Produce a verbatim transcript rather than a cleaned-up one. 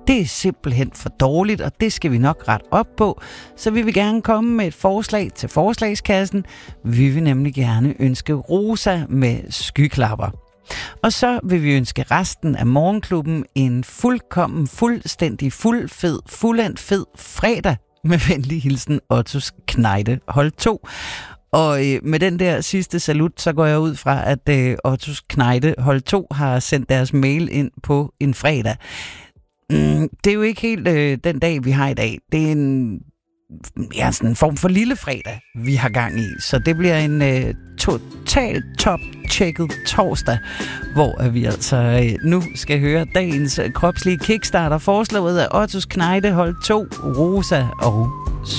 Det er simpelthen for dårligt, og det skal vi nok rette op på. Så vi vil gerne komme med et forslag til forslagskassen. Vi vil nemlig gerne ønske Rosa med skyklapper. Og så vil vi ønske resten af Morgenklubben en fuldkommen, fuldstændig, fuld, fed, fuldendt fed fredag. Med venlig hilsen, Ottos Knejde, hold to. Og øh, med den der sidste salut, så går jeg ud fra, at øh, Ottos Knejde, hold to, har sendt deres mail ind på en fredag. Mm, det er jo ikke helt øh, den dag, vi har i dag. Det er en, ja, sådan en form for lille fredag, vi har gang i. Så det bliver en øh, totalt top-tjekket torsdag, hvor vi altså øh, nu skal høre dagens kropslige kickstarter, foreslået af Ottos Knejde, hold to, Rosa og